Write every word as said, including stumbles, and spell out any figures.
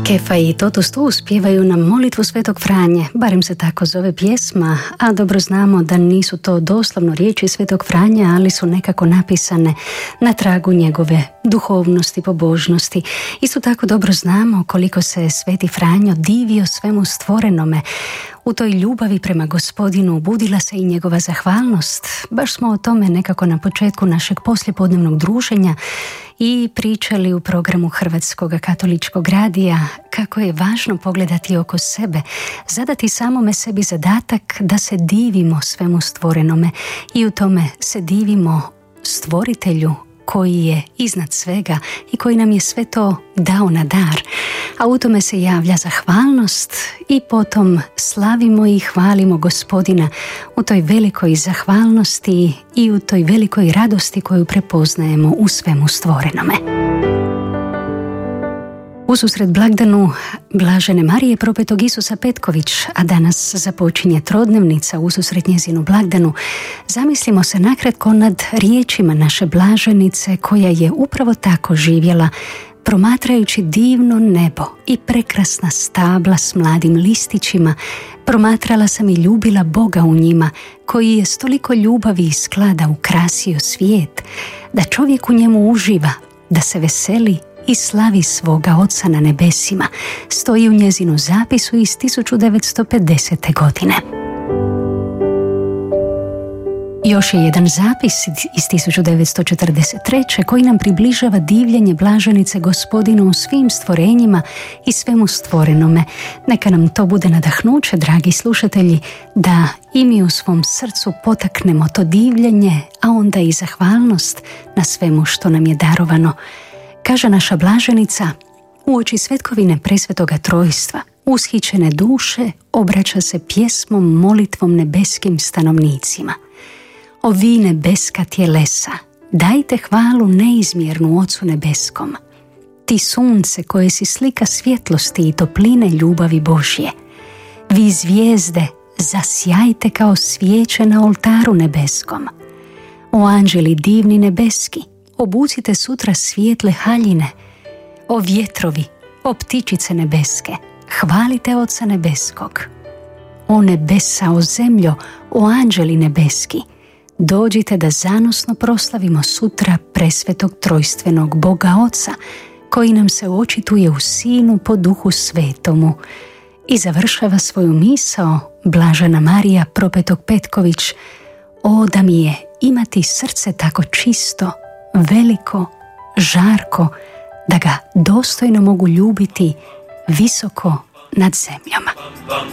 Kefa i Totus tu uspijevaju nam molitvu Svetog Franje, barem se tako zove pjesma, a dobro znamo da nisu to doslovno riječi Svetog Franja, ali su nekako napisane na tragu njegove duhovnosti, pobožnosti. Isto tako dobro znamo koliko se Sveti Franjo divio svemu stvorenome. U toj ljubavi prema Gospodinu budila se i njegova zahvalnost. Baš smo o tome nekako na početku našeg poslijepodnevnog druženja i pričali u programu Hrvatskog katoličkog radija kako je važno pogledati oko sebe, zadati samome sebi zadatak da se divimo svemu stvorenome i u tome se divimo stvoritelju koji je iznad svega i koji nam je sve to dao na dar. A u tome se javlja zahvalnost i potom slavimo i hvalimo Gospodina u toj velikoj zahvalnosti i u toj velikoj radosti koju prepoznajemo u svemu stvorenome. Ususret blagdanu Blažene Marije propetog Isusa Petković, a danas započinje trodnevnica ususret njezinu blagdanu, zamislimo se nakratko nad riječima naše blaženice koja je upravo tako živjela, promatrajući divno nebo i prekrasna stabla s mladim listićima. Promatrala sam i ljubila Boga u njima, koji je s toliko ljubavi i sklada ukrasio svijet, da čovjek u njemu uživa, da se veseli i slavi svoga Oca na nebesima, stoji u njezinu zapisu iz tisuću devetsto pedesete. godine. Još je jedan zapis iz tisuću devetsto četrdeset treće. koji nam približava divljenje blaženice Gospodinu u svim stvorenjima i svemu stvorenome. Neka nam to bude nadahnuće, dragi slušatelji, da i mi u svom srcu potaknemo to divljenje, a onda i zahvalnost na svemu što nam je darovano. Kaže naša blaženica, uoči svetkovine presvetoga trojstva, ushićene duše obraća se pjesmom, molitvom nebeskim stanovnicima. O vi nebeska tjelesa, dajte hvalu neizmjernu Ocu nebeskom. Ti sunce koje si slika svjetlosti i topline ljubavi Božje. Vi zvijezde, zasjajte kao svijeće na oltaru nebeskom. O anđeli divni nebeski, obucite sutra svijetle haljine. O vjetrovi, o ptičice nebeske, hvalite Oca nebeskog. O nebesa, o zemljo, o anđeli nebeski, dođite da zanosno proslavimo sutra presvetog trojstvenog Boga Oca, koji nam se očituje u Sinu po Duhu Svetomu. I završava svoju misao Blažena Marija propetog Petković. O, da mi je imati srce tako čisto, veliko, žarko, da ga dostojno mogu ljubiti visoko nad zemljama.